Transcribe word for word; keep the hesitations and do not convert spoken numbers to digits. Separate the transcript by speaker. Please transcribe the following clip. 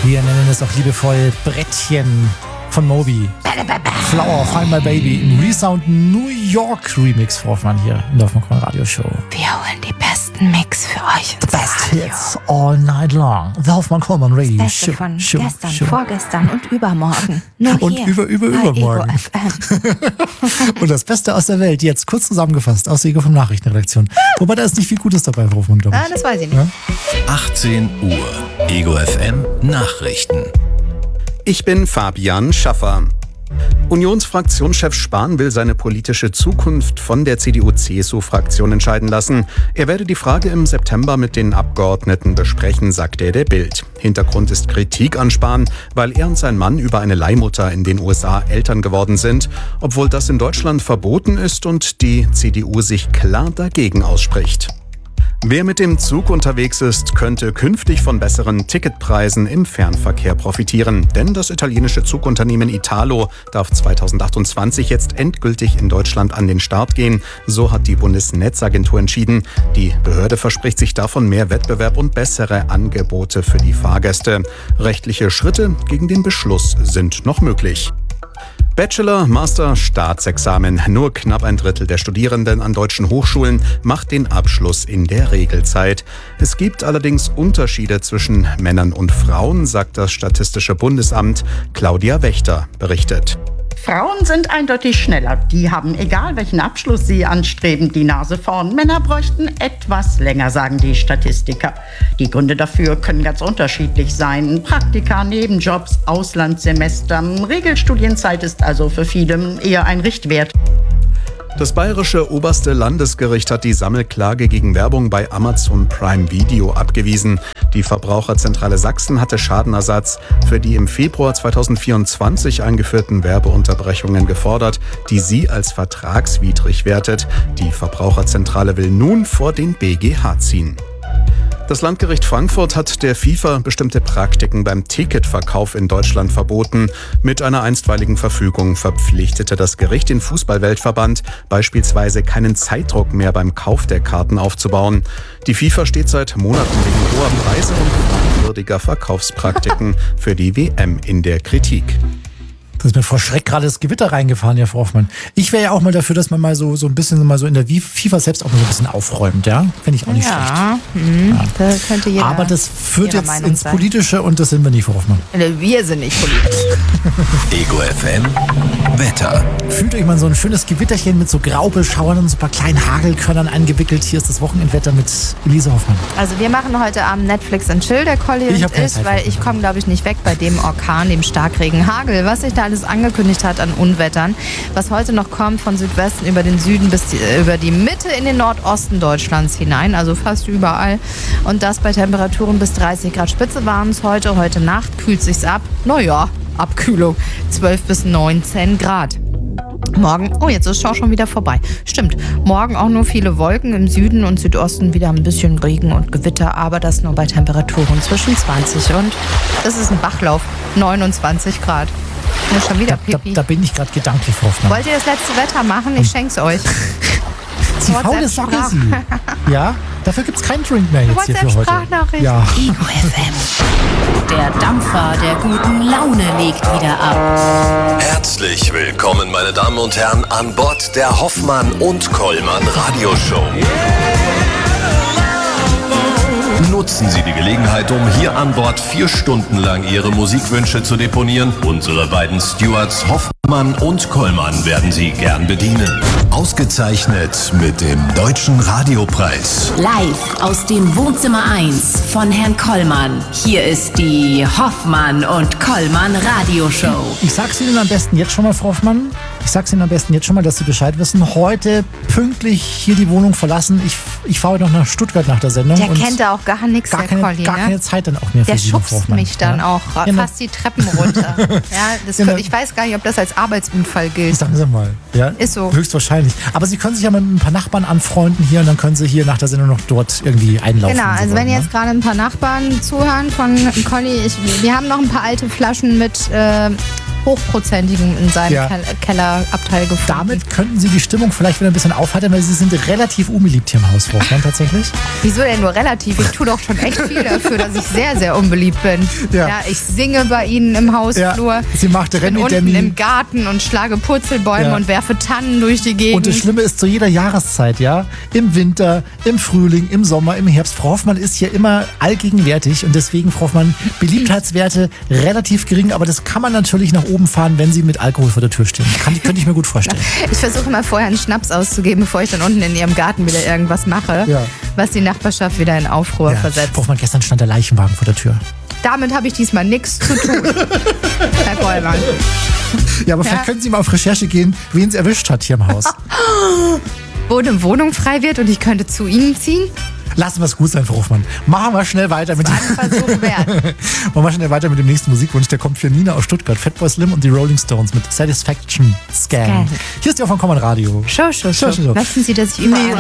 Speaker 1: Wir nennen es auch liebevoll Brettchen von Moby. Flower, Find My Baby im Resound New York Remix, Frau Hoffmann, hier in der Hoffmann Radio Show.
Speaker 2: Wir holen die besten Mix für euch ins
Speaker 1: The best
Speaker 2: Radio.
Speaker 1: hits all night long. The Hoffmann Kollmann Radio
Speaker 2: Das Beste
Speaker 1: Show.
Speaker 2: von
Speaker 1: Show,
Speaker 2: gestern,
Speaker 1: Show.
Speaker 2: vorgestern und übermorgen. Nur
Speaker 1: Und
Speaker 2: hier
Speaker 1: über, über,
Speaker 2: bei
Speaker 1: übermorgen.
Speaker 2: Ego F M.
Speaker 1: Und das Beste aus der Welt, jetzt kurz zusammengefasst aus der Ego vom Nachrichtenredaktion. Wobei da ist nicht viel Gutes dabei, Frau Hoffmann, glaube ich.
Speaker 2: Ah, das weiß ich nicht.
Speaker 1: Ja?
Speaker 3: achtzehn Uhr. Ego F M Nachrichten.
Speaker 4: Ich bin Fabian Schaffer. Unionsfraktionschef Spahn will seine politische Zukunft von der C D U-C S U-Fraktion entscheiden lassen. Er werde die Frage im September mit den Abgeordneten besprechen, sagte er der Bild. Hintergrund ist Kritik an Spahn, weil er und sein Mann über eine Leihmutter in den U S A Eltern geworden sind, obwohl das in Deutschland verboten ist und die C D U sich klar dagegen ausspricht. Wer mit dem Zug unterwegs ist, könnte künftig von besseren Ticketpreisen im Fernverkehr profitieren. Denn das italienische Zugunternehmen Italo darf zweitausendachtundzwanzig jetzt endgültig in Deutschland an den Start gehen. So hat die Bundesnetzagentur entschieden. Die Behörde verspricht sich davon mehr Wettbewerb und bessere Angebote für die Fahrgäste. Rechtliche Schritte gegen den Beschluss sind noch möglich. Bachelor, Master, Staatsexamen. Nur knapp ein Drittel der Studierenden an deutschen Hochschulen macht den Abschluss in der Regelzeit. Es gibt allerdings Unterschiede zwischen Männern und Frauen, sagt das Statistische Bundesamt. Claudia Wächter berichtet.
Speaker 5: Frauen sind eindeutig schneller. Die haben, egal welchen Abschluss sie anstreben, die Nase vorn. Männer bräuchten etwas länger, sagen die Statistiker. Die Gründe dafür können ganz unterschiedlich sein. Praktika, Nebenjobs, Auslandssemester. Regelstudienzeit ist also für viele eher ein Richtwert.
Speaker 4: Das bayerische oberste Landesgericht hat die Sammelklage gegen Werbung bei Amazon Prime Video abgewiesen. Die Verbraucherzentrale Sachsen hatte Schadenersatz für die im Februar zweitausendvierundzwanzig eingeführten Werbeunterbrechungen gefordert, die sie als vertragswidrig wertet. Die Verbraucherzentrale will nun vor den B G H ziehen. Das Landgericht Frankfurt hat der FIFA bestimmte Praktiken beim Ticketverkauf in Deutschland verboten. Mit einer einstweiligen Verfügung verpflichtete das Gericht den Fußball-Weltverband, beispielsweise keinen Zeitdruck mehr beim Kauf der Karten aufzubauen. Die FIFA steht seit Monaten wegen hoher Preise und fragwürdiger Verkaufspraktiken für die W M in der Kritik.
Speaker 1: Da ist mir vor Schreck gerade das Gewitter reingefahren, Herr Frau Hoffmann. Ich wäre ja auch mal dafür, dass man mal so, so ein bisschen mal so in der FIFA selbst auch mal so ein bisschen aufräumt, ja? Finde ich auch nicht
Speaker 2: Ja,
Speaker 1: schlecht.
Speaker 2: mh,
Speaker 1: Ja.
Speaker 2: da könnte jeder
Speaker 1: Aber das führt
Speaker 2: ihrer
Speaker 1: jetzt
Speaker 2: Meinung
Speaker 1: ins
Speaker 2: sein.
Speaker 1: Politische und das sind wir nicht, Frau Hoffmann.
Speaker 2: Wir sind nicht politisch.
Speaker 3: Ego F M Wetter.
Speaker 1: Fühlt euch mal so ein schönes Gewitterchen mit so Graupelschauern und so ein paar kleinen Hagelkörnern eingewickelt. Hier ist das Wochenendwetter mit Elise Hoffmann.
Speaker 2: Also wir machen heute Abend Netflix and Chill, der Colli
Speaker 1: Ich hab
Speaker 2: und
Speaker 1: keine
Speaker 2: ich,
Speaker 1: Zeit
Speaker 2: weil
Speaker 1: dafür.
Speaker 2: ich komme, glaube ich, nicht weg bei dem Orkan, dem Starkregen, Hagel, was sich da alles angekündigt hat an Unwettern, was heute noch kommt von Südwesten über den Süden bis die, über die Mitte in den Nordosten Deutschlands hinein, also fast überall. Und das bei Temperaturen bis dreißig Grad Spitze waren es heute. Heute Nacht kühlt sich's ab. Naja, Abkühlung zwölf bis neunzehn Grad. Morgen, oh, jetzt ist es auch schon wieder vorbei. Stimmt, morgen auch nur viele Wolken im Süden und Südosten, wieder ein bisschen Regen und Gewitter, aber das nur bei Temperaturen zwischen zwanzig und, das ist ein Bachlauf, neunundzwanzig Grad. Ja, schon wieder
Speaker 1: Da,
Speaker 2: Pipi.
Speaker 1: da bin ich gerade gedanklich, Frau Hoffmann.
Speaker 2: Wollt ihr das letzte Wetter machen? Ich schenk's euch.
Speaker 1: Sie faule Socke, Sie. Ja, dafür gibt's keinen Drink mehr jetzt hier für heute.
Speaker 2: WhatsApp-Sprachnachricht.
Speaker 1: Ja.
Speaker 6: Ego F M. Der Dampfer der guten Laune legt wieder ab.
Speaker 3: Herzlich willkommen, meine Damen und Herren, an Bord der Hoffmann und Kollmann Radioshow. Nutzen Sie die Gelegenheit, um hier an Bord vier Stunden lang Ihre Musikwünsche zu deponieren. Unsere beiden Stewards Hoffmann und Kollmann werden Sie gern bedienen. Ausgezeichnet mit dem Deutschen Radiopreis.
Speaker 6: Live aus dem Wohnzimmer eins von Herrn Kollmann. Hier ist die Hoffmann und Kollmann Radioshow.
Speaker 1: Ich sag's Ihnen am besten jetzt schon mal, Frau Hoffmann. Ich sag's Ihnen am besten jetzt schon mal, dass Sie Bescheid wissen. Heute pünktlich hier die Wohnung verlassen. Ich, ich fahre heute noch nach Stuttgart nach der Sendung.
Speaker 2: Der
Speaker 1: und
Speaker 2: kennt da auch gar nichts,
Speaker 1: gar
Speaker 2: der
Speaker 1: keine,
Speaker 2: Colli,
Speaker 1: gar
Speaker 2: ne?
Speaker 1: keine Zeit dann auch mehr für
Speaker 2: Der
Speaker 1: Sie, Frau
Speaker 2: schubst
Speaker 1: Hoffmann.
Speaker 2: mich dann
Speaker 1: Ja.
Speaker 2: auch
Speaker 1: Ja, na-
Speaker 2: fast die Treppen runter. Ja, das,
Speaker 1: Genau.
Speaker 2: Ich weiß gar nicht, ob das als Arbeitsunfall gilt.
Speaker 1: Sagen Sie mal. Ja?
Speaker 2: Ist so.
Speaker 1: Höchstwahrscheinlich. Aber Sie können sich ja mit ein paar Nachbarn anfreunden hier und dann können Sie hier nach der Sendung noch dort irgendwie einlaufen.
Speaker 2: Genau,
Speaker 1: und so
Speaker 2: also wenn
Speaker 1: weiter,
Speaker 2: jetzt gerade ein paar Nachbarn zuhören von Colli, ich, wir haben noch ein paar alte Flaschen mit äh, Hochprozentigen in seinem
Speaker 1: Ja.
Speaker 2: Kel- Kellerabteil gefunden.
Speaker 1: Damit könnten Sie die Stimmung vielleicht wieder ein bisschen aufheitern, weil Sie sind relativ unbeliebt hier im Haus, Frau Hoffmann, tatsächlich.
Speaker 2: Wieso denn nur relativ? Ich tue doch schon echt viel dafür, dass ich sehr, sehr unbeliebt bin.
Speaker 1: Ja.
Speaker 2: Ja, ich singe bei Ihnen im Hausflur.
Speaker 1: Ja, sie macht
Speaker 2: Ich bin
Speaker 1: Remi
Speaker 2: unten
Speaker 1: Demi.
Speaker 2: im Garten und schlage Purzelbäume
Speaker 1: Ja.
Speaker 2: und werfe Tannen durch die Gegend.
Speaker 1: Und das Schlimme ist, zu jeder Jahreszeit, ja, im Winter, im Frühling, im Sommer, im Herbst, Frau Hoffmann ist hier immer allgegenwärtig und deswegen, Frau Hoffmann, Beliebtheitswerte relativ gering, aber das kann man natürlich nach oben fahren, wenn Sie mit Alkohol vor der Tür stehen. Kann, könnte ich mir gut vorstellen.
Speaker 2: Ich versuche mal vorher einen Schnaps auszugeben, bevor ich dann unten in Ihrem Garten wieder irgendwas mache,
Speaker 1: Ja.
Speaker 2: was die Nachbarschaft wieder in Aufruhr
Speaker 1: Ja.
Speaker 2: versetzt.
Speaker 1: Frau Hoffmann, gestern stand der Leichenwagen vor der Tür.
Speaker 2: Damit habe ich diesmal nichts zu tun, Herr Kollmann.
Speaker 1: Ja, aber vielleicht
Speaker 2: Ja.
Speaker 1: können Sie mal auf Recherche gehen, wen es erwischt hat hier im Haus.
Speaker 2: Wo eine Wohnung frei wird und ich könnte zu Ihnen ziehen?
Speaker 1: Lassen wir es gut sein, Frau Hoffmann. Machen wir schnell weiter mit dem,
Speaker 2: Ein Versuch wert.
Speaker 1: machen wir schnell weiter mit dem nächsten Musikwunsch. Der kommt für Nina aus Stuttgart. Fatboy Slim und die Rolling Stones mit Satisfaction Scan.
Speaker 2: Scan.
Speaker 1: Hier ist die auf dem Common Radio.
Speaker 2: Show, show, show.
Speaker 1: Show, show, show.
Speaker 2: Möchten Sie, dass ich überall